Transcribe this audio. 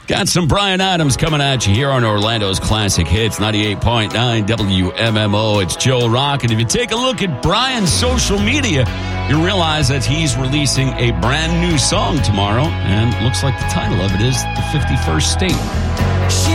Got some Bryan Adams coming at you here on Orlando's Classic Hits, 98.9 WMMO. It's Joe Rock. And if you take a look at Bryan's social media, you realize that he's releasing a brand new song tomorrow. And looks like the title of it is The 51st State.